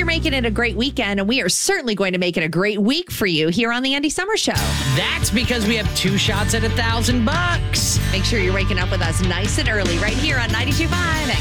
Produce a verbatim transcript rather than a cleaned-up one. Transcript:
you're making it a great weekend, and we are certainly going to make it a great week for you here on the Andy Summer Show. That's because we have two shots at a thousand bucks. Make sure you're waking up with us nice and early right here on ninety-two point five